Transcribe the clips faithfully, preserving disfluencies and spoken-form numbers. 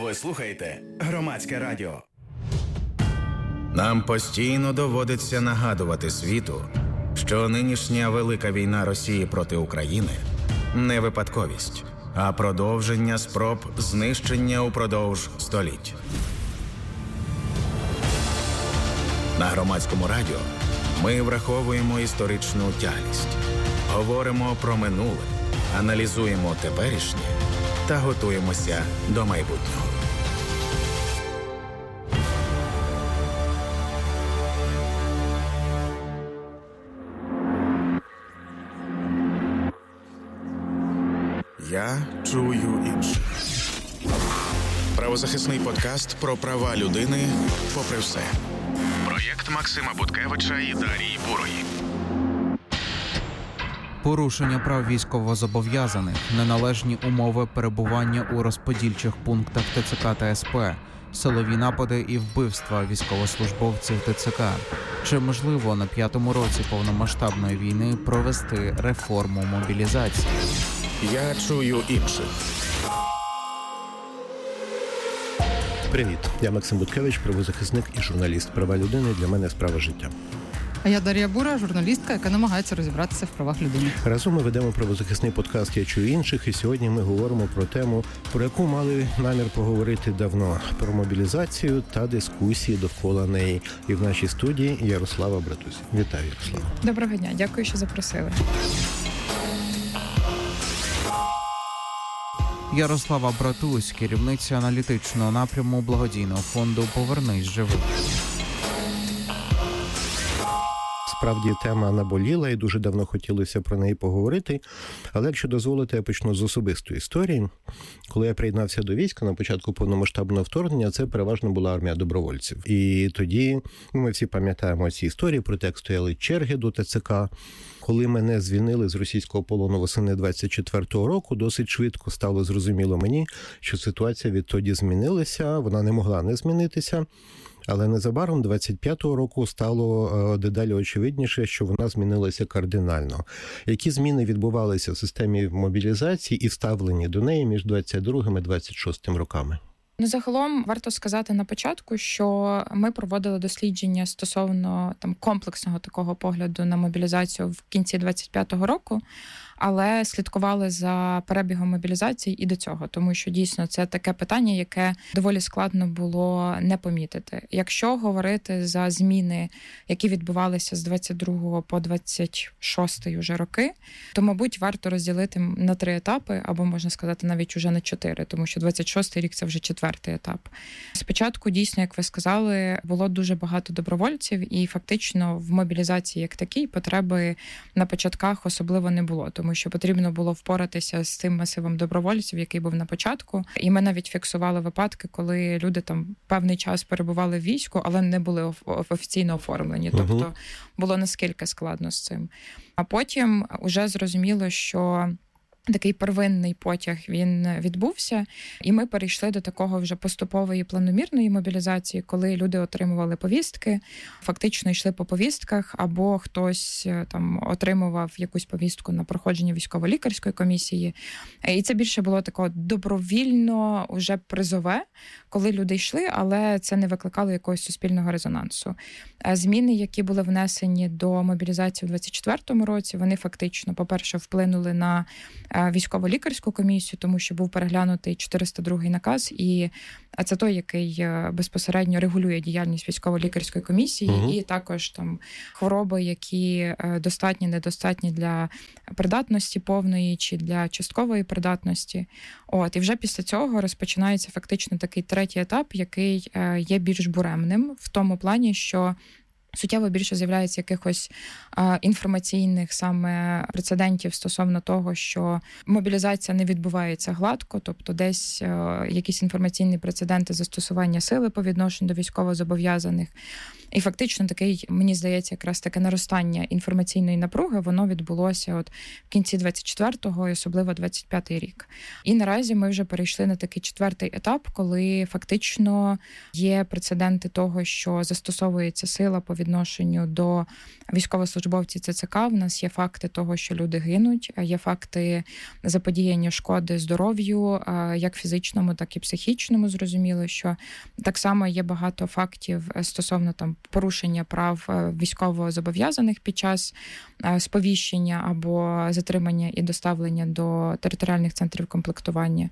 Ви слухаєте Громадське радіо. Нам постійно доводиться нагадувати світу, що нинішня велика війна Росії проти України не випадковість, а продовження спроб знищення упродовж століть. На Громадському радіо ми враховуємо історичну тяглість, говоримо про минуле, аналізуємо теперішнє та готуємося до майбутнього. Я чую інше. Правозахисний подкаст про права людини попри все. Проєкт Максима Буткевича і Дарії Бурої. Порушення прав військовозобов'язаних, неналежні умови перебування у розподільчих пунктах ТЦК та СП, силові напади і вбивства військовослужбовців ТЦК. Чи можливо на п'ятому році повномасштабної війни провести реформу мобілізації? Я чую інше. Привіт, я Максим Буткевич, правозахисник і журналіст. Права людини для мене справа життя. А я Дар'я Бура, журналістка, яка намагається розібратися в правах людини. Разом ми ведемо правозахисний подкаст «Я чую інших», і сьогодні ми говоримо про тему, про яку мали намір поговорити давно, про мобілізацію та дискусії довкола неї. І в нашій студії Ярослава Братусь. Вітаю, Ярослава. Доброго дня, дякую, що запросили. Ярослава Братусь, керівниця аналітичного напряму благодійного фонду «Повернись живим». Справді, тема наболіла і дуже давно хотілося про неї поговорити. Але якщо дозволите, я почну з особистої історії. Коли я приєднався до війська на початку повномасштабного вторгнення, це переважно була армія добровольців. І тоді, ну, ми всі пам'ятаємо ці історії, про те, як стояли черги до ТЦК. Коли мене звільнили з російського полону восени двадцять четвертого року, досить швидко стало зрозуміло мені, що ситуація відтоді змінилася, вона не могла не змінитися. Але незабаром двадцять п'ятого року стало дедалі очевидніше, що вона змінилася кардинально. Які зміни відбувалися в системі мобілізації і вставлені до неї між двадцять другим і двадцять шостим роками? Ну, загалом, варто сказати на початку, що ми проводили дослідження стосовно там комплексного такого погляду на мобілізацію в кінці двадцять п'ятого року, але слідкували за перебігом мобілізації і до цього, тому що дійсно це таке питання, яке доволі складно було не помітити. Якщо говорити за зміни, які відбувалися з двадцять другого по двадцять шостий уже роки, то, мабуть, варто розділити на три етапи, або, можна сказати, навіть уже на чотири, тому що двадцять шостий рік – це вже четвертий етап. Спочатку, дійсно, як ви сказали, було дуже багато добровольців, і фактично в мобілізації як такій потреби на початках особливо не було, тому що потрібно було впоратися з тим масивом добровольців, який був на початку. І ми навіть фіксували випадки, коли люди там певний час перебували в війську, але не були офіційно оформлені. Тобто uh-huh. було наскільки складно з цим. А потім уже зрозуміло, що такий первинний потяг, він відбувся, і ми перейшли до такого вже поступової планомірної мобілізації, коли люди отримували повістки, фактично йшли по повістках, або хтось там отримував якусь повістку на проходження військово-лікарської комісії. І це більше було такого добровільно, уже призове, коли люди йшли, але це не викликало якогось суспільного резонансу. Зміни, які були внесені до мобілізації в двадцять четвертому році, вони фактично, по-перше, вплинули на військово-лікарську комісію, тому що був переглянутий чотириста другий наказ, і це той, який безпосередньо регулює діяльність військово-лікарської комісії, угу. і також там хвороби, які достатні, недостатні для придатності повної чи для часткової придатності. От, і вже після цього розпочинається фактично такий третій етап, який є більш буремним в тому плані, що суттєво більше з'являється якихось а, інформаційних саме прецедентів стосовно того, що мобілізація не відбувається гладко, тобто десь а, якісь інформаційні прецеденти застосування сили по відношенню до військовозобов'язаних. І фактично такий, мені здається, якраз таке наростання інформаційної напруги, воно відбулося от в кінці двадцять четвертого і особливо двадцять п'ятий рік. І наразі ми вже перейшли на такий четвертий етап, коли фактично є прецеденти того, що застосовується сила по відношенню до військовослужбовців ЦЦК. В нас є факти того, що люди гинуть, є факти заподіяння шкоди здоров'ю, як фізичному, так і психічному. Зрозуміло, що так само є багато фактів стосовно там порушення прав військовозобов'язаних під час сповіщення або затримання і доставлення до територіальних центрів комплектування.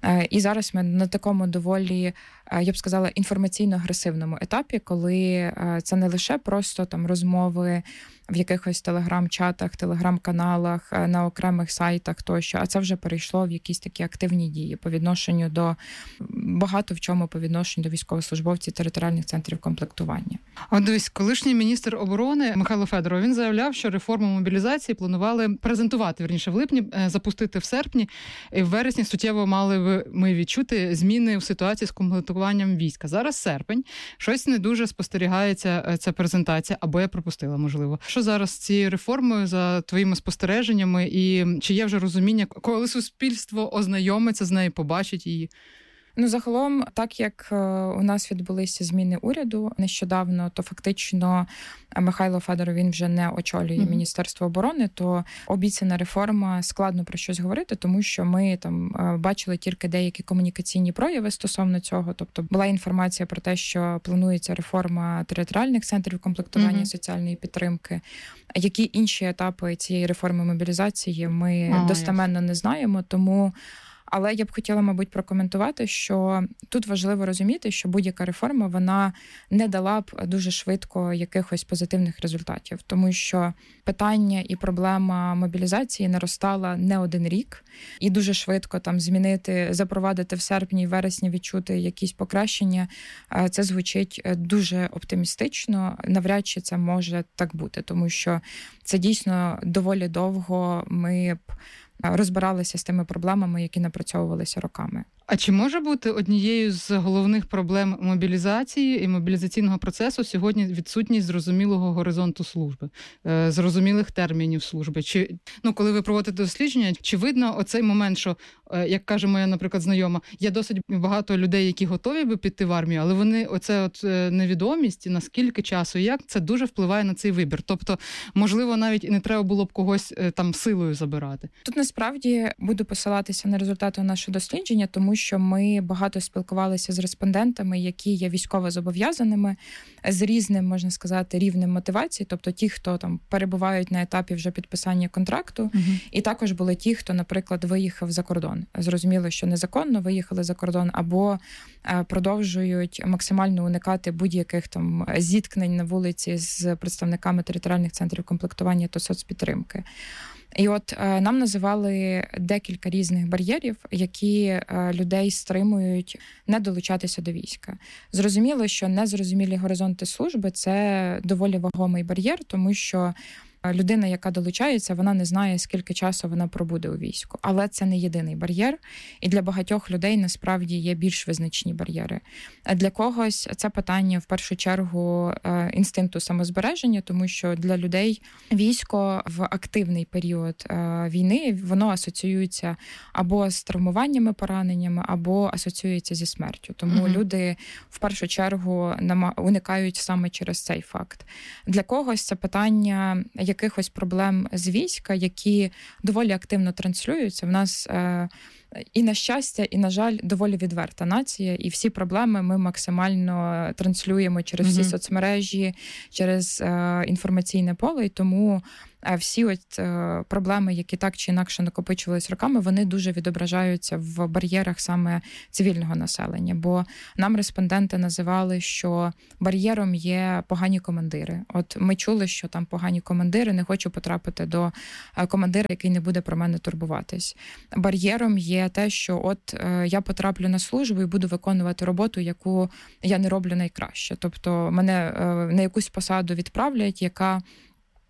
І зараз ми на такому доволі, я б сказала, інформаційно-агресивному етапі, коли це не лише просто там розмови в якихось телеграм-чатах, телеграм-каналах, на окремих сайтах тощо, а це вже перейшло в якісь такі активні дії по відношенню до, багато в чому по відношенню до військовослужбовців територіальних центрів комплектування. От дивись, колишній міністр оборони Михайло Федоров, він заявляв, що реформу мобілізації планували презентувати, вірніше, в липні, запустити в серпні, і в вересні суттєво мали би ми відчути зміни в ситуації з комплектуванням війська. Зараз серпень, щось не дуже спостерігається ця презентація, або я пропустила, можливо. Що зараз з цією реформою, за твоїми спостереженнями, і чи є вже розуміння, коли суспільство ознайомиться з нею, побачить її? Ну, загалом, так як у нас відбулися зміни уряду нещодавно, то фактично Михайло Федоров, він вже не очолює mm-hmm. Міністерство оборони, то обіцяна реформа, складно про щось говорити, тому що ми там бачили тільки деякі комунікаційні прояви стосовно цього. Тобто була інформація про те, що планується реформа територіальних центрів комплектування mm-hmm. соціальної підтримки. Які інші етапи цієї реформи мобілізації ми oh, достеменно yes. не знаємо, тому... Але я б хотіла, мабуть, прокоментувати, що тут важливо розуміти, що будь-яка реформа, вона не дала б дуже швидко якихось позитивних результатів, тому що питання і проблема мобілізації наростала не один рік, і дуже швидко там змінити, запровадити в серпні і вересні, відчути якісь покращення, це звучить дуже оптимістично, навряд чи це може так бути, тому що це дійсно доволі довго ми б розбиралися з тими проблемами, які напрацьовувалися роками. А чи може бути однією з головних проблем мобілізації і мобілізаційного процесу сьогодні відсутність зрозумілого горизонту служби, зрозумілих термінів служби? Чи, ну, коли ви проводите дослідження, чи видно оцей момент, що, як каже моя, наприклад, знайома, є досить багато людей, які готові би піти в армію, але вони, оце от невідомість, і наскільки часу, і як, це дуже впливає на цей вибір. Тобто, можливо, навіть і не треба було б когось там силою забирати. Тут, насправді, буду посилатися на результати нашого дослідження, тому що ми багато спілкувалися з респондентами, які є військовозобов'язаними, з різним, можна сказати, рівнем мотивації, тобто ті, хто там перебувають на етапі вже підписання контракту, uh-huh. і також були ті, хто, наприклад, виїхав за кордон. Зрозуміло, що незаконно виїхали за кордон, або продовжують максимально уникати будь-яких там зіткнень на вулиці з представниками територіальних центрів комплектування та соцпідтримки. І от е, нам називали декілька різних бар'єрів, які е, людей стримують не долучатися до війська. Зрозуміло, що незрозумілі горизонти служби – це доволі вагомий бар'єр, тому що людина, яка долучається, вона не знає, скільки часу вона пробуде у війську. Але це не єдиний бар'єр, і для багатьох людей насправді є більш визначні бар'єри. Для когось це питання, в першу чергу, інстинкту самозбереження, тому що для людей військо в активний період війни, воно асоціюється або з травмуваннями, пораненнями, або асоціюється зі смертю. Тому mm-hmm. люди, в першу чергу, уникають саме через цей факт. Для когось це питання якихось проблем з війська, які доволі активно транслюються. В нас е, і на щастя, і, на жаль, доволі відверта нація, і всі проблеми ми максимально транслюємо через всі mm-hmm. соцмережі, через е, інформаційне поле, і тому всі от е, проблеми, які так чи інакше накопичувалися роками, вони дуже відображаються в бар'єрах саме цивільного населення. Бо нам респонденти називали, що бар'єром є погані командири. От ми чули, що там погані командири, не хочу потрапити до командира, який не буде про мене турбуватись. Бар'єром є те, що от е, я потраплю на службу і буду виконувати роботу, яку я не роблю найкраще. Тобто мене е, на якусь посаду відправлять, яка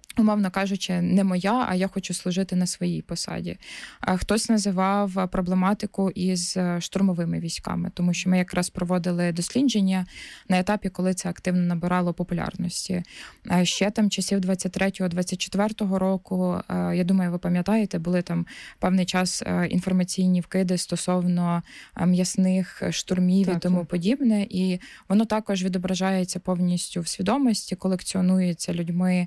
умовно кажучи, не моя, а я хочу служити на своїй посаді. Хтось називав проблематику із штурмовими військами, тому що ми якраз проводили дослідження на етапі, коли це активно набирало популярності. Ще там часів двадцять третього - двадцять четвертого року, я думаю, ви пам'ятаєте, були там певний час інформаційні вкиди стосовно м'ясних штурмів так, і тому так. подібне, і воно також відображається повністю в свідомості, колекціонується людьми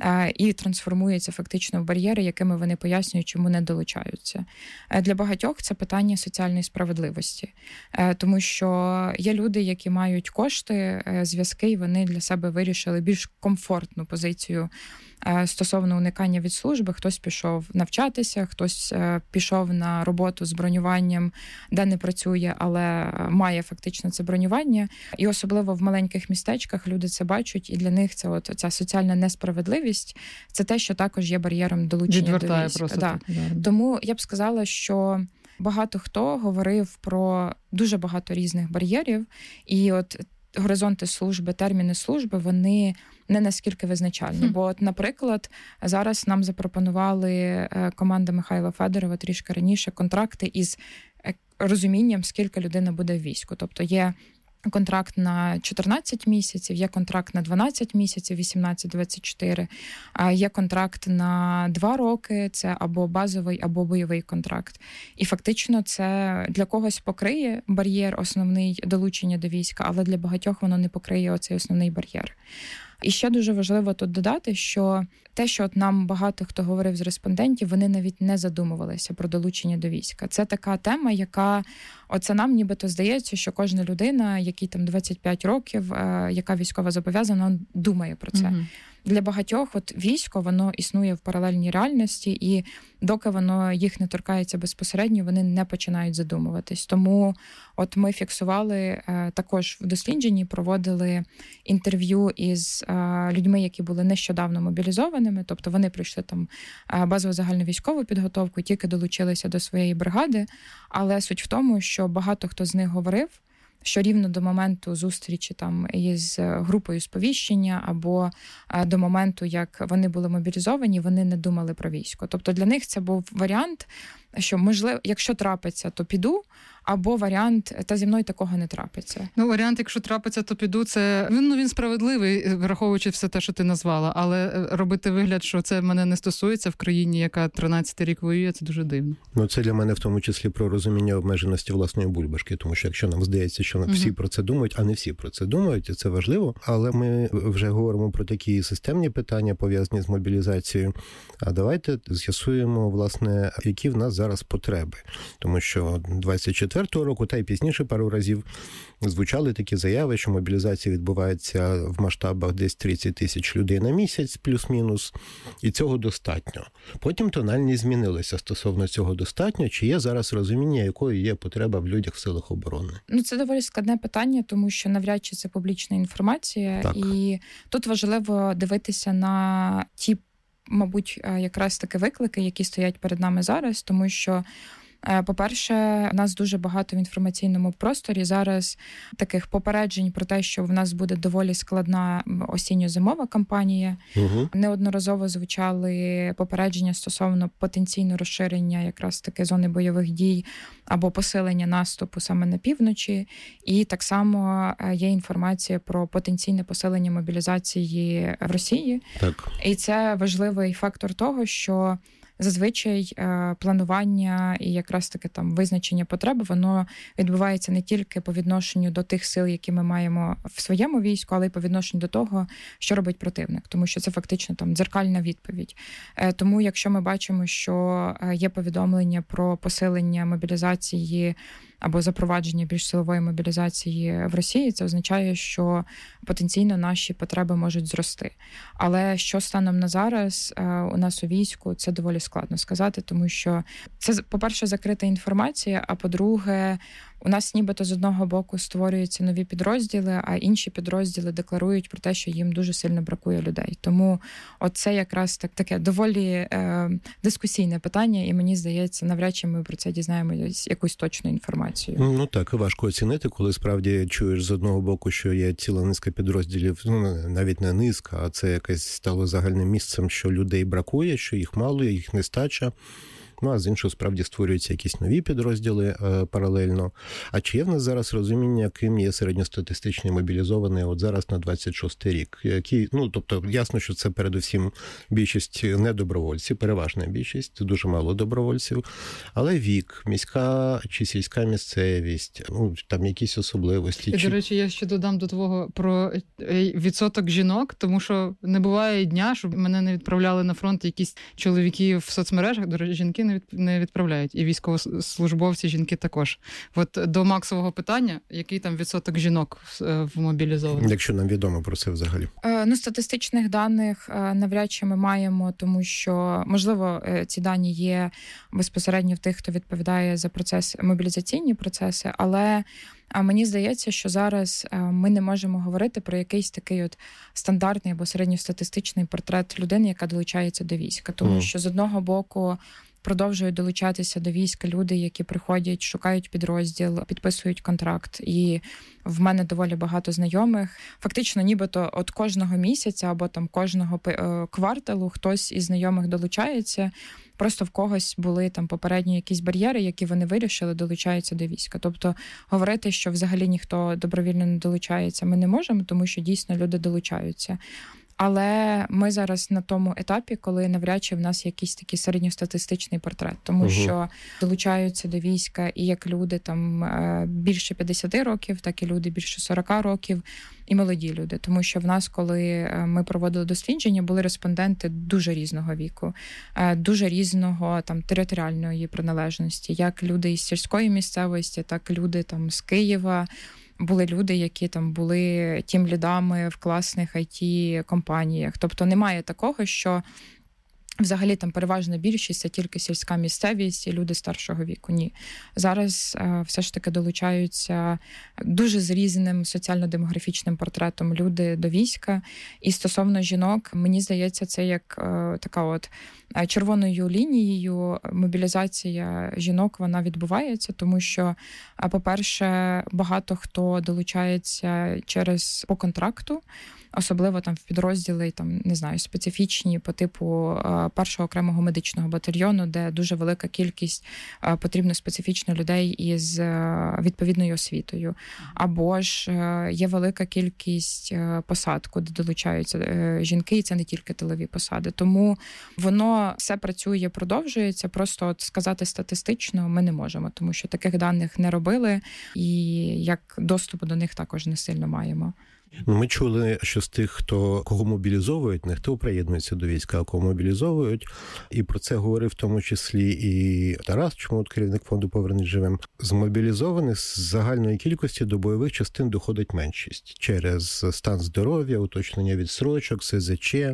і трансформується фактично в бар'єри, якими вони пояснюють, чому не долучаються. Для багатьох це питання соціальної справедливості. Тому що є люди, які мають кошти, зв'язки, і вони для себе вирішили більш комфортну позицію стосовно уникання від служби. Хтось пішов навчатися, хтось пішов на роботу з бронюванням, де не працює, але має фактично це бронювання. І особливо в маленьких містечках люди це бачать, і для них це от ця соціальна несправедливість, це те, що також є бар'єром долучення Відвертає до війська. Просто да. так, да. Тому я б сказала, що багато хто говорив про дуже багато різних бар'єрів, і от горизонти служби, терміни служби, вони не наскільки визначальні. Mm. Бо, от, наприклад, зараз нам запропонували команда Михайла Федорова трішки раніше контракти із розумінням, скільки людина буде в війську. Тобто є контракт на чотирнадцять місяців, є контракт на дванадцять місяців, вісімнадцять - двадцять чотири, а є контракт на два роки, це або базовий, або бойовий контракт. І фактично це для когось покриє бар'єр основний долучення до війська, але для багатьох воно не покриє оцей основний бар'єр. І ще дуже важливо тут додати, що те, що от нам багато хто говорив з респондентів, вони навіть не задумувалися про долучення до війська. Це така тема, яка, оце нам нібито здається, що кожна людина, якій там двадцять п'ять років, яка військово зобов'язана, думає про це. Mm-hmm. Для багатьох от військо, воно існує в паралельній реальності, і доки воно їх не торкається безпосередньо, вони не починають задумуватись. Тому от ми фіксували, е, також в дослідженні проводили інтерв'ю із е, людьми, які були нещодавно мобілізованими, тобто вони пройшли там е, базову загальновійськову підготовку, тільки долучилися до своєї бригади, але суть в тому, що багато хто з них говорив, що рівно до моменту зустрічі там із групою сповіщення або до моменту, як вони були мобілізовані, вони не думали про військо. Тобто для них це був варіант, що, можливо, якщо трапиться, то піду, або варіант, та зі мною такого не трапиться. Ну, варіант, якщо трапиться, то піду, це він, ну, він справедливий, враховуючи все те, що ти назвала, але робити вигляд, що це мене не стосується в країні, яка тринадцятий рік воює, це дуже дивно. Ну, це для мене в тому числі про розуміння обмеженості власної бульбашки, тому що якщо нам здається, що всі угу. про це думають, а не всі про це думають, і це важливо, але ми вже говоримо про такі системні питання, пов'язані з мобілізацією, а давайте з'ясуємо, власне, які в нас зараз потреби, тому що двадцять четвертого року, та й пізніше пару разів звучали такі заяви, що мобілізація відбувається в масштабах десь тридцять тисяч людей на місяць, плюс-мінус, і цього достатньо. Потім тональність змінилася стосовно цього достатньо, чи є зараз розуміння, якою є потреба в людях в силах оборони? Ну, це доволі складне питання, тому що навряд чи це публічна інформація, так. І тут важливо дивитися на ті, мабуть, якраз таки виклики, які стоять перед нами зараз, тому що, по-перше, в нас дуже багато в інформаційному просторі зараз таких попереджень про те, що в нас буде доволі складна осінньо-зимова кампанія. Угу. Неодноразово звучали попередження стосовно потенційного розширення якраз таки зони бойових дій або посилення наступу саме на півночі. І так само є інформація про потенційне посилення мобілізації в Росії. Так. І це важливий фактор того, що зазвичай планування і якраз таки там визначення потреби, воно відбувається не тільки по відношенню до тих сил, які ми маємо в своєму війську, але й по відношенню до того, що робить противник, тому що це фактично там дзеркальна відповідь. Тому якщо ми бачимо, що є повідомлення про посилення мобілізації або запровадження більш силової мобілізації в Росії, це означає, що потенційно наші потреби можуть зрости. Але що станом на зараз у нас у війську, це доволі складно сказати, тому що це, по-перше, закрита інформація, а по-друге, у нас нібито з одного боку створюються нові підрозділи, а інші підрозділи декларують про те, що їм дуже сильно бракує людей. Тому оце якраз так таке доволі е, дискусійне питання, і мені здається, навряд чи ми про це дізнаємося якусь точну інформацію. Ну так, важко оцінити, коли справді чуєш з одного боку, що є ціла низка підрозділів, ну навіть не низка, а це якесь стало загальним місцем, що людей бракує, що їх мало, їх нестача. Ну, а з іншого, справді, створюються якісь нові підрозділи е, паралельно. А чи є в нас зараз розуміння, ким є середньостатистичний мобілізований от зараз на двадцять шостий рік? Які, ну, тобто, ясно, що це передусім більшість не добровольців, переважна більшість, дуже мало добровольців, але вік, міська чи сільська місцевість, ну, там якісь особливості. І, чи... до речі, я ще додам до твого про відсоток жінок, тому що не буває дня, щоб мене не відправляли на фронт якісь чоловіки в соцмережах, до речі, жінки не відправляють. І військовослужбовці, жінки також. От до Максового питання, який там відсоток жінок в мобілізованих? Якщо нам відомо про це взагалі. Ну, статистичних даних навряд чи ми маємо, тому що, можливо, ці дані є безпосередньо в тих, хто відповідає за процес, мобілізаційні процеси, але мені здається, що зараз ми не можемо говорити про якийсь такий от стандартний або середньостатистичний портрет людини, яка долучається до війська. Тому mm. що з одного боку продовжують долучатися до війська люди, які приходять, шукають підрозділ, підписують контракт. І в мене доволі багато знайомих. Фактично, нібито от кожного місяця або там кожного кварталу хтось із знайомих долучається. Просто в когось були там попередні якісь бар'єри, які вони вирішили, долучаються до війська. Тобто говорити, що взагалі ніхто добровільно не долучається, ми не можемо, тому що дійсно люди долучаються. Але ми зараз на тому етапі, коли навряд чи в нас якийсь такий середньостатистичний портрет, тому угу. що долучаються до війська і як люди там більше п'ятдесят років, так і люди більше сорок років, і молоді люди. Тому що в нас, коли ми проводили дослідження, були респонденти дуже різного віку, дуже різного там територіальної приналежності, як люди із сільської місцевості, так і люди там з Києва. Були люди, які там були тімлідами в класних ай ті-компаніях. Тобто немає такого, що взагалі там переважна більшість – це тільки сільська місцевість і люди старшого віку. Ні. Зараз е, все ж таки долучаються дуже з різним соціально-демографічним портретом люди до війська. І стосовно жінок, мені здається, це як е, така от червоною лінією мобілізація жінок, вона відбувається, тому що, по-перше, багато хто долучається через по контракту, особливо там в підрозділи, там, не знаю, специфічні по типу першого окремого медичного батальйону, де дуже велика кількість потрібно специфічно людей із відповідною освітою. Або ж є велика кількість посад, куди долучаються жінки, і це не тільки тилові посади. Тому воно все працює, продовжується, просто от сказати статистично ми не можемо, тому що таких даних не робили, і як доступу до них також не сильно маємо. Ми чули, що з тих, хто кого мобілізовують, не хто приєднується до війська, а кого мобілізовують. І про це говорив в тому числі і Тарас Чмут, керівник фонду «Повернись живим». З мобілізованих з загальної кількості до бойових частин доходить меншість через стан здоров'я, уточнення відстрочок, ес зет че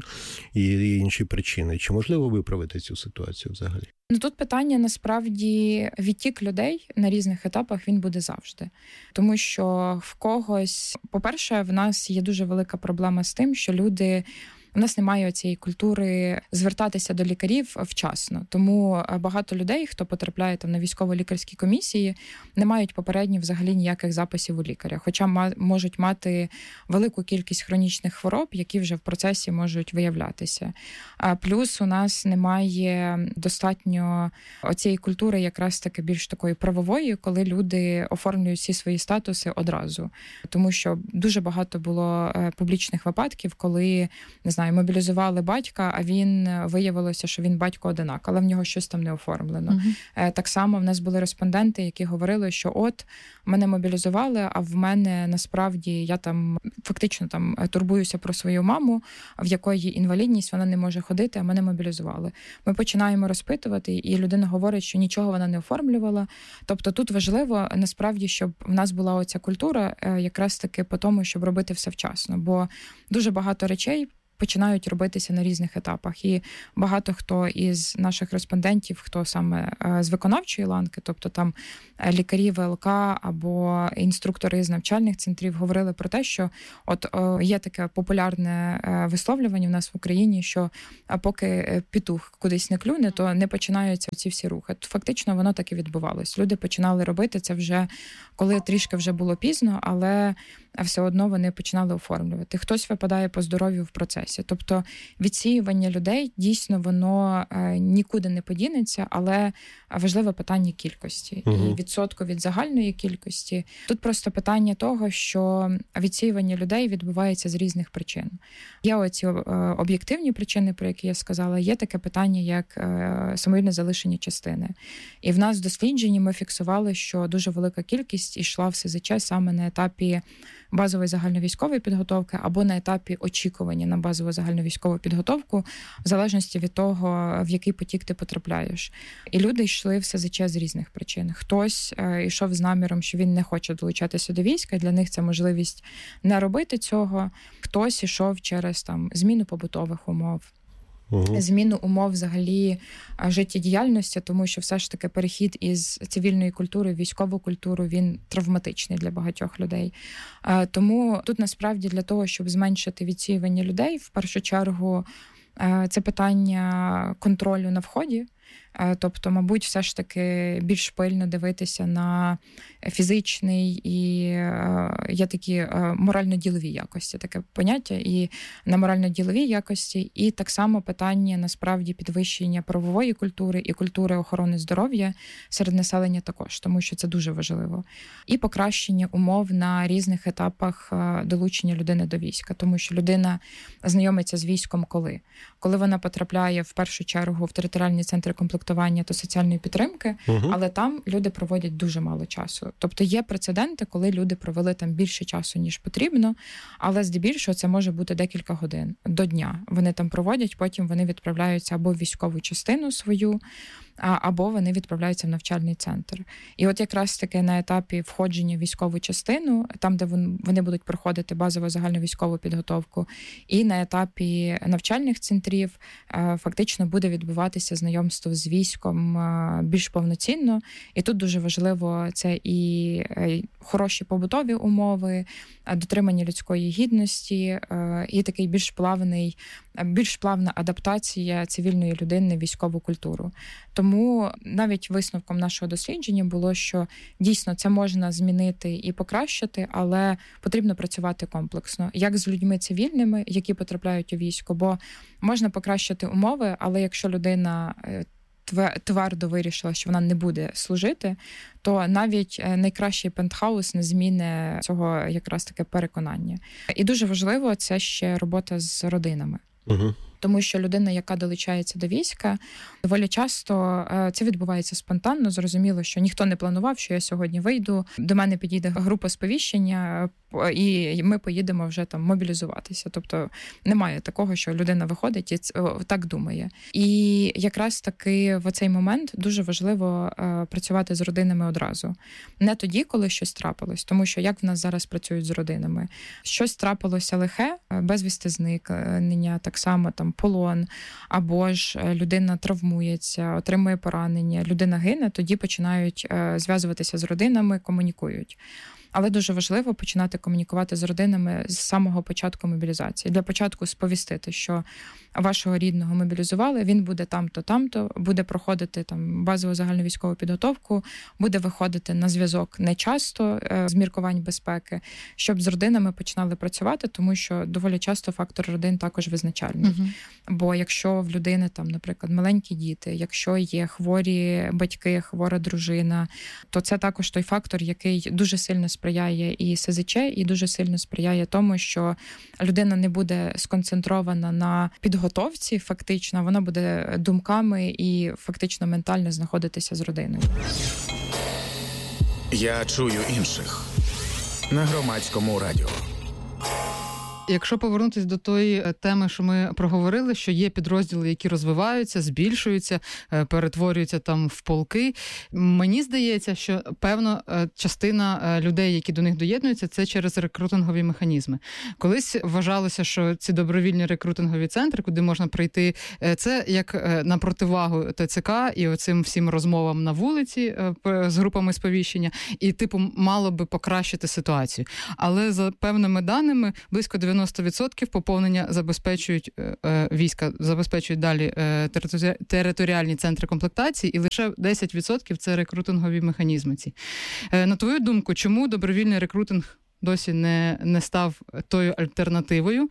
і інші причини. Чи можливо виправити цю ситуацію взагалі? Ну, тут питання, насправді, відтік людей на різних етапах він буде завжди. Тому що в когось, по-перше, в нас є дуже велика проблема з тим, що люди... У нас немає цієї культури звертатися до лікарів вчасно. Тому багато людей, хто потрапляє там на військово-лікарські комісії, не мають попередньо взагалі ніяких записів у лікаря. Хоча ма- можуть мати велику кількість хронічних хвороб, які вже в процесі можуть виявлятися. А плюс у нас немає достатньо оцієї культури якраз таки більш такої правової, коли люди оформлюють всі свої статуси одразу. Тому що дуже багато було публічних випадків, коли, не знаю, мобілізували батька, а він виявилося, що він батько-одинак, але в нього щось там не оформлено. Uh-huh. Так само в нас були респонденти, які говорили, що от мене мобілізували, а в мене насправді я там фактично там турбуюся про свою маму, в якої інвалідність, вона не може ходити, а мене мобілізували. Ми починаємо розпитувати, і людина говорить, що нічого вона не оформлювала. Тобто тут важливо насправді, щоб в нас була оця культура якраз таки по тому, щоб робити все вчасно, бо дуже багато речей починають робитися на різних етапах. І багато хто із наших респондентів, хто саме з виконавчої ланки, тобто там лікарі ВЛК або інструктори з навчальних центрів, говорили про те, що от є таке популярне висловлювання в нас в Україні, що поки петух кудись не клюне, то не починаються ці всі рухи. Фактично воно так і відбувалось. Люди починали робити це вже, коли трішки вже було пізно, але все одно вони починали оформлювати. Хтось випадає по здоров'ю в процесі. Тобто відсіювання людей, дійсно, воно нікуди не подінеться, але важливе питання кількості. Угу. І відсотку від загальної кількості. Тут просто питання того, що відсіювання людей відбувається з різних причин. Є оці об'єктивні причини, про які я сказала, є таке питання, як самовільне залишення частини. І в нас в дослідженні ми фіксували, що дуже велика кількість йшла в СЗЧ саме на етапі базової загальновійськової підготовки або на етапі очікування на базову загальновійськову підготовку, в залежності від того, в який потік ти потрапляєш. І люди йшли в СЗЧ з різних причин. Хтось е, йшов з наміром, що він не хоче долучатися до війська, і для них це можливість не робити цього. Хтось йшов через там зміну побутових умов, Угу. зміну умов взагалі життєдіяльності, тому що все ж таки перехід із цивільної культури в військову культуру, він травматичний для багатьох людей. Тому тут насправді для того, щоб зменшити відсіювання людей, в першу чергу це питання контролю на вході. Тобто, мабуть, все ж таки більш пильно дивитися на фізичний і є такі морально-ділові якості, таке поняття, і на морально-ділові якості, і так само питання, насправді, підвищення правової культури і культури охорони здоров'я серед населення також, тому що це дуже важливо. І покращення умов на різних етапах долучення людини до війська, тому що людина знайомиться з військом коли? Коли вона потрапляє в першу чергу в територіальні центри комплектування та соціальної підтримки, угу. але там люди проводять дуже мало часу. Тобто є прецеденти, коли люди провели там більше часу, ніж потрібно, але здебільшого це може бути декілька годин до дня. Вони там проводять, потім вони відправляються або в військову частину свою, або вони відправляються в навчальний центр. І от якраз таки на етапі входження в військову частину, там, де вони будуть проходити базову загальновійськову підготовку, і на етапі навчальних центрів фактично буде відбуватися знайомство з військом більш повноцінно. І тут дуже важливо це і хороші побутові умови, дотримання людської гідності, і такий більш плавний, більш плавна адаптація цивільної людини в військову культуру. Тому навіть висновком нашого дослідження було, що дійсно це можна змінити і покращити, але потрібно працювати комплексно. Як з людьми цивільними, які потрапляють у військо, бо можна покращити умови, але якщо людина твердо вирішила, що вона не буде служити, то навіть найкращий пентхаус не зміни цього якраз таке переконання. І дуже важливо це ще робота з родинами. Угу. Тому що людина, яка долучається до війська, доволі часто це відбувається спонтанно. Зрозуміло, що ніхто не планував, що я сьогодні вийду, до мене підійде група сповіщення, і ми поїдемо вже там мобілізуватися. Тобто немає такого, що людина виходить і так думає. І якраз таки в цей момент дуже важливо працювати з родинами одразу. Не тоді, коли щось трапилось, тому що як в нас зараз працюють з родинами? Щось трапилося лихе, безвісти зникнення, так само там полон, або ж людина травмується, отримує поранення, людина гине, тоді починають зв'язуватися з родинами, комунікують. Але дуже важливо починати комунікувати з родинами з самого початку мобілізації. Для початку сповістити, що вашого рідного мобілізували, він буде там-то, там-то, буде проходити там базову загальновійськову підготовку, буде виходити на зв'язок не часто з міркувань безпеки, щоб з родинами починали працювати, тому що доволі часто фактор родин також визначальний. Uh-huh. Бо якщо в людини там, наприклад, маленькі діти, якщо є хворі батьки, хвора дружина, то це також той фактор, який дуже сильно сприяє і СЗЧ, і дуже сильно сприяє тому, що людина не буде сконцентрована на підготовці, фактично, вона буде думками і фактично ментально знаходитися з родиною. Я чую інших на Громадському радіо. Якщо повернутися до тої теми, що ми проговорили, що є підрозділи, які розвиваються, збільшуються, перетворюються там в полки, мені здається, що певно частина людей, які до них доєднуються, це через рекрутингові механізми. Колись вважалося, що ці добровільні рекрутингові центри, куди можна прийти, це як на противагу ТЦК і оцим всім розмовам на вулиці з групами сповіщення, і типу мало би покращити ситуацію. Але за певними даними, близько дев'яносто відсотків поповнення забезпечують е, війська, забезпечують далі е, територи... територіальні центри комплектації, і лише десять відсотків це рекрутингові механізми ці. Е, на твою думку, чому добровільний рекрутинг досі не, не став тою альтернативою?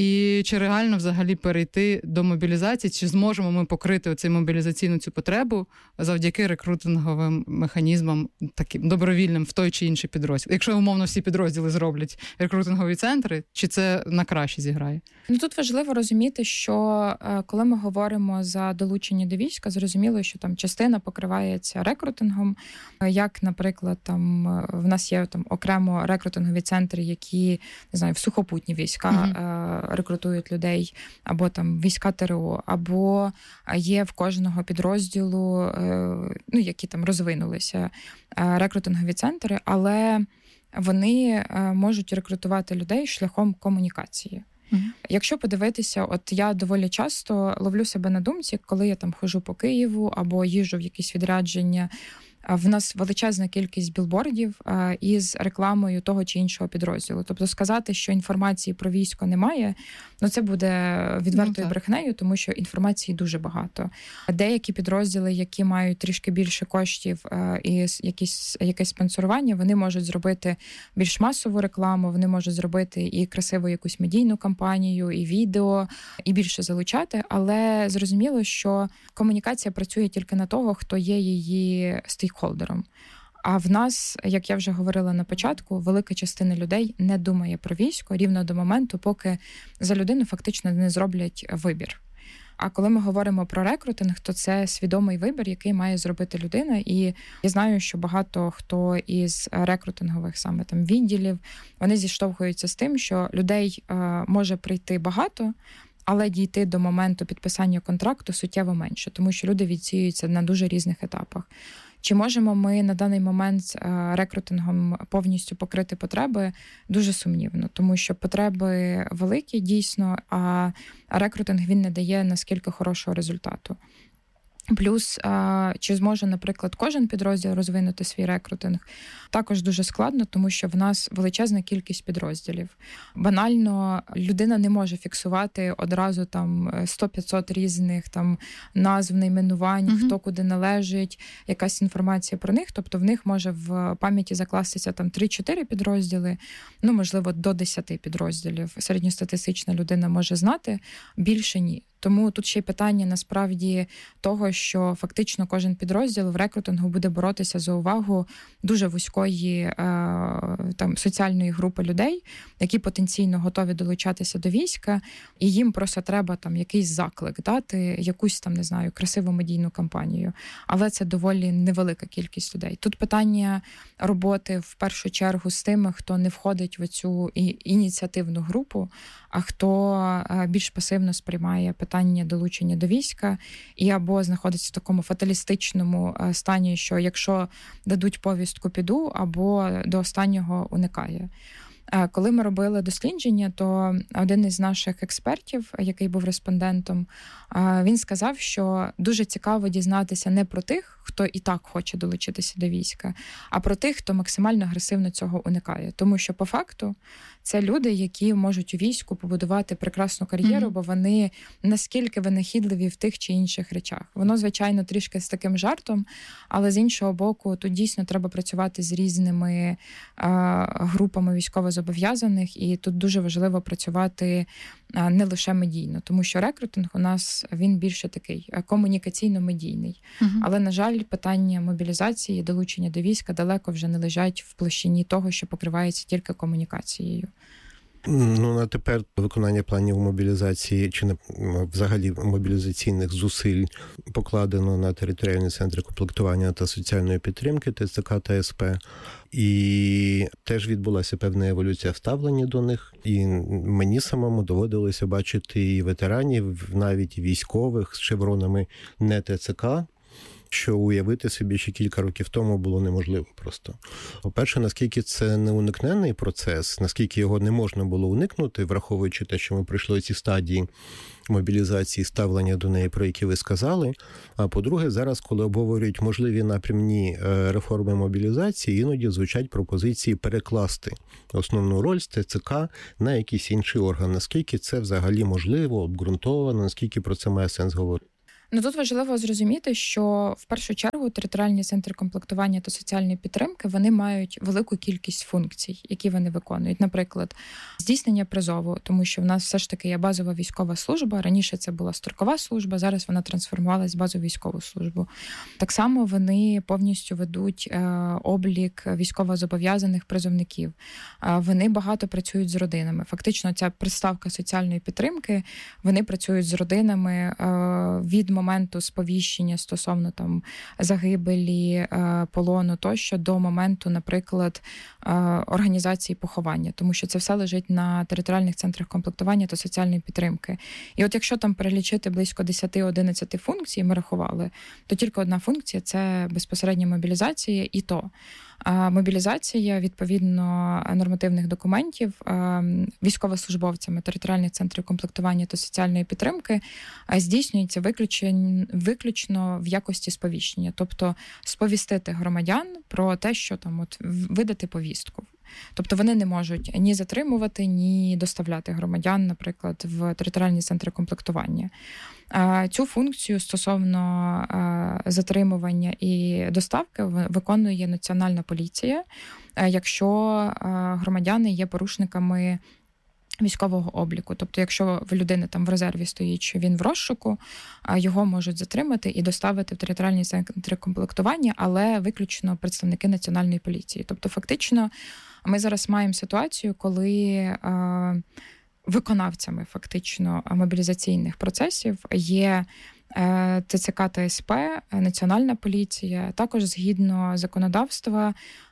І чи реально взагалі перейти до мобілізації? Чи зможемо ми покрити оцю мобілізаційну цю потребу завдяки рекрутинговим механізмам, таким добровільним в той чи інший підрозділ? Якщо, умовно, всі підрозділи зроблять рекрутингові центри, чи це на краще зіграє? Ну, тут важливо розуміти, що коли ми говоримо за долучення до війська, зрозуміло, що там частина покривається рекрутингом, як, наприклад, там в нас є там окремо рекрутингові центри, які, не знаю, в сухопутні війська mm-hmm. рекрутують людей, або там війська ТРО, або є в кожного підрозділу, ну, які там розвинулися, рекрутингові центри, але вони можуть рекрутувати людей шляхом комунікації. Mm-hmm. Якщо подивитися, от я доволі часто ловлю себе на думці, коли я там ходжу по Києву або їжджу в якісь відрядження, в нас величезна кількість білбордів із рекламою того чи іншого підрозділу. Тобто сказати, що інформації про військо немає, ну це буде відвертою ну, брехнею, тому що інформації дуже багато. Деякі підрозділи, які мають трішки більше коштів і якісь, якесь спонсорування, вони можуть зробити більш масову рекламу, вони можуть зробити і красиву якусь медійну кампанію, і відео, і більше залучати, але зрозуміло, що комунікація працює тільки на того, хто є її стейкхолдером. А в нас, як я вже говорила на початку, велика частина людей не думає про військо рівно до моменту, поки за людину фактично не зроблять вибір. А коли ми говоримо про рекрутинг, то це свідомий вибір, який має зробити людина. І я знаю, що багато хто із рекрутингових саме там відділів, вони зіштовхуються з тим, що людей е, може прийти багато, але дійти до моменту підписання контракту суттєво менше, тому що люди відсіюються на дуже різних етапах. Чи можемо ми на даний момент рекрутингом повністю покрити потреби? Дуже сумнівно, тому що потреби великі дійсно, а рекрутинг він не дає наскільки хорошого результату. Плюс, чи зможе, наприклад, кожен підрозділ розвинути свій рекрутинг, також дуже складно, тому що в нас величезна кількість підрозділів. Банально, людина не може фіксувати одразу там сто-п'ятсот різних там назв, найменувань, mm-hmm. хто куди належить, якась інформація про них. Тобто в них може в пам'яті закластися там три-чотири підрозділи, ну, можливо, до десяти підрозділів. Середньостатистична людина може знати, більше ні. Тому тут ще й питання, насправді, того, що фактично кожен підрозділ в рекрутингу буде боротися за увагу дуже вузької е, там, соціальної групи людей, які потенційно готові долучатися до війська, і їм просто треба там якийсь заклик дати, якусь там, не знаю, красиву медійну кампанію. Але це доволі невелика кількість людей. Тут питання роботи в першу чергу з тими, хто не входить в цю ініціативну групу, а хто більш пасивно сприймає питання долучення до війська і або знаходиться в такому фаталістичному стані, що якщо дадуть повістку, піду, або до останнього уникає. Коли ми робили дослідження, то один із наших експертів, який був респондентом, він сказав, що дуже цікаво дізнатися не про тих, хто і так хоче долучитися до війська, а про тих, хто максимально агресивно цього уникає. Тому що по факту це люди, які можуть у війську побудувати прекрасну кар'єру, mm-hmm. бо вони наскільки винахідливі в тих чи інших речах. Воно, звичайно, трішки з таким жартом, але з іншого боку, тут дійсно треба працювати з різними а, групами військовозобов'язаних, і тут дуже важливо працювати а, не лише медійно, тому що рекрутинг у нас, він більше такий комунікаційно-медійний. Mm-hmm. Але, на жаль, питання мобілізації, долучення до війська далеко вже не лежать в площині того, що покривається тільки комунікацією. Ну, на тепер виконання планів мобілізації чи взагалі мобілізаційних зусиль покладено на територіальні центри комплектування та соціальної підтримки ТЦК та СП. І теж відбулася певна еволюція ставлення до них. І мені самому доводилося бачити і ветеранів, навіть військових з шевронами не ТЦК, що уявити собі ще кілька років тому було неможливо просто. По-перше, наскільки це неуникненний процес, наскільки його не можна було уникнути, враховуючи те, що ми пройшли ці стадії мобілізації, ставлення до неї, про які ви сказали. А по-друге, зараз, коли обговорюють можливі напрямні реформи мобілізації, іноді звучать пропозиції перекласти основну роль з ТЦК на якийсь інший орган. Наскільки це взагалі можливо, обґрунтовано, наскільки про це має сенс говорити? Ну, тут важливо зрозуміти, що в першу чергу територіальні центри комплектування та соціальної підтримки, вони мають велику кількість функцій, які вони виконують. Наприклад, здійснення призову, тому що в нас все ж таки є базова військова служба. Раніше це була строкова служба, зараз вона трансформувалась в базову військову службу. Так само вони повністю ведуть е, облік військовозобов'язаних призовників. Е, вони багато працюють з родинами. Фактично, ця приставка соціальної підтримки, вони працюють з родинами е, від моменту сповіщення стосовно там загибелі, полону тощо до моменту, наприклад, організації поховання, тому що це все лежить на територіальних центрах комплектування та соціальної підтримки. І от якщо там перелічити близько десять-одинадцять функцій, ми рахували, то тільки одна функція – це безпосередня мобілізація, і то мобілізація, відповідно, нормативних документів військовослужбовцями територіальних центрів комплектування та соціальної підтримки здійснюється виключно в якості сповіщення, тобто сповістити громадян про те, що там от видати повістку. Тобто вони не можуть ні затримувати, ні доставляти громадян, наприклад, в територіальні центри комплектування. Цю функцію стосовно затримування і доставки виконує Національна поліція, якщо громадяни є порушниками військового обліку. Тобто, якщо в людини там в резерві стоїть, що він в розшуку, його можуть затримати і доставити в територіальні центри комплектування, але виключно представники Національної поліції. Тобто, фактично, ми зараз маємо ситуацію, коли виконавцями фактично мобілізаційних процесів є ТЦК та СП, Національна поліція, також згідно законодавства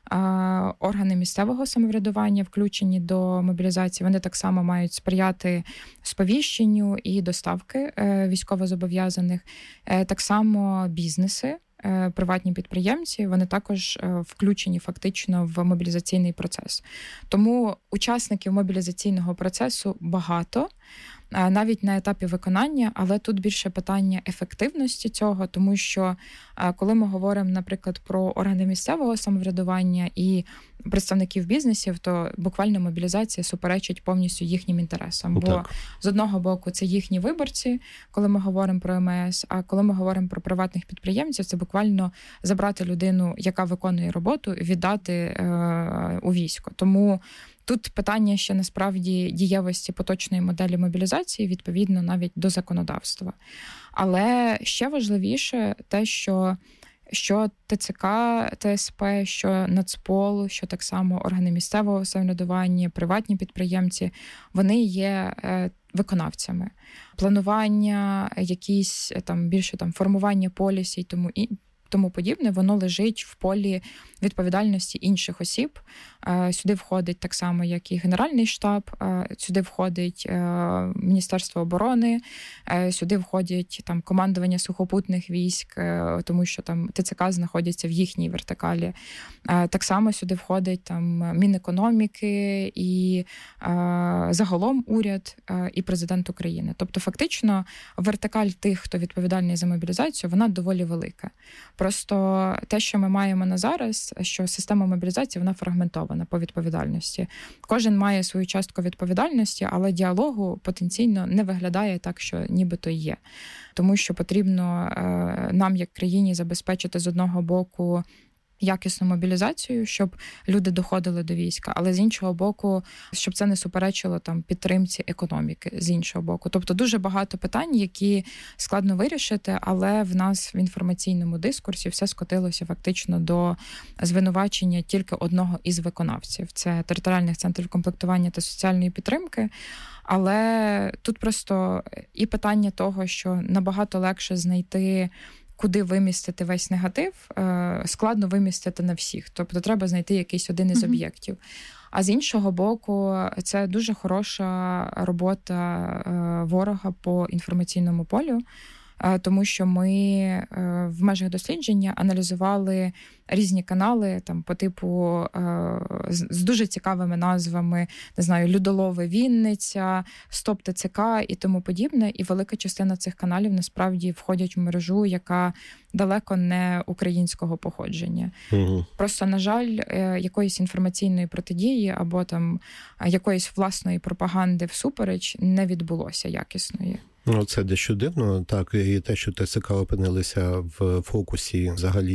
органи місцевого самоврядування, включені до мобілізації, вони так само мають сприяти сповіщенню і доставки військовозобов'язаних. Так само бізнеси, приватні підприємці, вони також включені фактично в мобілізаційний процес. Тому учасників мобілізаційного процесу багато, навіть на етапі виконання, але тут більше питання ефективності цього, тому що коли ми говоримо, наприклад, про органи місцевого самоврядування і представників бізнесів, то буквально мобілізація суперечить повністю їхнім інтересам. Бо так, з одного боку це їхні виборці, коли ми говоримо про ем ес, а коли ми говоримо про приватних підприємців, це буквально забрати людину, яка виконує роботу, віддати е, у військо. Тому тут питання ще насправді дієвості поточної моделі мобілізації, відповідно навіть до законодавства. Але ще важливіше те, що що ТЦК, ТСП, що Нацпол, що так само органи місцевого самоврядування, приватні підприємці, вони є виконавцями. Планування, якісь там більше там формування полісів, тому і тому подібне, воно лежить в полі відповідальності інших осіб. Сюди входить так само, як і Генеральний штаб, сюди входить Міністерство оборони, сюди входять там командування сухопутних військ, тому що там ТЦК знаходяться в їхній вертикалі. Так само сюди входить там Мінекономіки і загалом уряд і президент України. Тобто фактично вертикаль тих, хто відповідальний за мобілізацію, вона доволі велика. Просто те, що ми маємо на зараз, що система мобілізації, вона фрагментована по відповідальності. Кожен має свою частку відповідальності, але діалогу потенційно не виглядає так, що нібито є. Тому що потрібно нам, як країні, забезпечити з одного боку якісну мобілізацію, щоб люди доходили до війська, але з іншого боку, щоб це не суперечило там підтримці економіки з іншого боку. Тобто дуже багато питань, які складно вирішити, але в нас в інформаційному дискурсі все скотилося фактично до звинувачення тільки одного із виконавців. Це територіальних центрів комплектування та соціальної підтримки. Але тут просто і питання того, що набагато легше знайти, куди вимістити весь негатив, складно вимістити на всіх. Тобто треба знайти якийсь один із mm-hmm. об'єктів. А з іншого боку, це дуже хороша робота ворога по інформаційному полю, тому що ми в межах дослідження аналізували різні канали там по типу з дуже цікавими назвами, не знаю, Людолови Вінниця, Стоп ТЦК і тому подібне. І велика частина цих каналів насправді входять в мережу, яка далеко не українського походження. Угу. Просто, на жаль, якоїсь інформаційної протидії або там якоїсь власної пропаганди всупереч не відбулося якісної. Ну, це дещо дивно, так, і те, що ТЦК опинилися в фокусі взагалі